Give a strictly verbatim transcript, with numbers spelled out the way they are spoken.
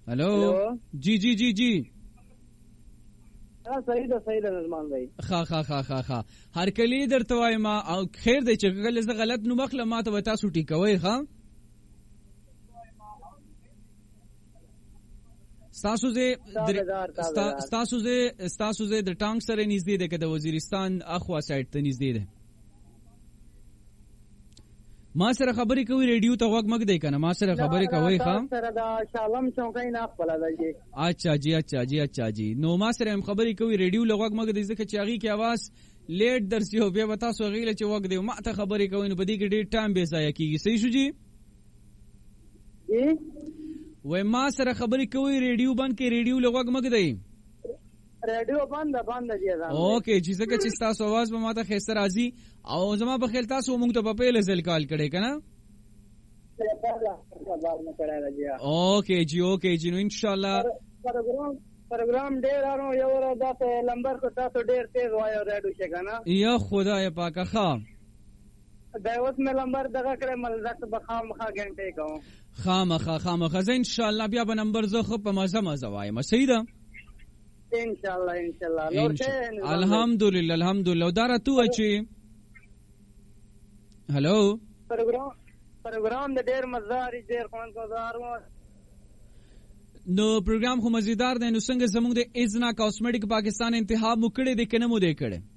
हेलो जी जी जी जी ها صحیح ده صحیح ده نظمان بھائی خا خا خا خا خا هر کلی درته وایم او خیر دی چې کله زه غلط نو مخله ما ته تاسو ټیکوي ښا ستاسو زه ستاسو زه ستاسو زه د ټانګ سره نږدې ده که د وزیرستان اخوا سایډ ته نږدې ده ما سره خبرې کوي ریډیو ته غوږ مګ دی کنه ما سره خبرې کوي ښا سره دا شالم چوکۍ نه خپل دی اچھا جی اچھا جی اچھا جی نو ما سره هم خبرې کوي ریډیو له غوږ مګ دی ځکه چې هغه کې आवाज لیټ درسي او بیا وتا سو غیله چې وګ دی ما ته خبرې کوي نو بدی کې ډیر ټایم به ضایع کیږي صحیح شو جی جی وای ما سره خبرې کوي ریډیو بند کې ریډیو له غوږ مګ دی ریډیو بند بند دی ځان اوکې چې څنګه چې تاسو आवाज به ماته خسته راځي او زما په خیال تاسو موږ ته په پیل ځل کال کړي کنه اوکې جی اوکې جی نو ان شاء الله پروګرام پروګرام ډیر اورو یو ور داسې نمبر کو تاسو ډیر تیز وایو ریډیو شه کنه یا خدای پاک ښا دا اوس مې نمبر دغه کړې ملزت بخام خا غنټه کوم خامخا خامخا زه ان شاء الله بیا به نمبر زه خو په مزه مزه وایم صحیح ده ان شاء الله ان شاء الله نور څه الحمدلله الحمدلله دارا تو اچي هلو پروګرام پروګرام د ډیر مزدار ډیر خوان کو زارو نو پروګرام خو مزیدار دی نو څنګه زموږ د ازنا کاسمیټک پاکستان انتخاب مو کړی دی کنه مو دی کړی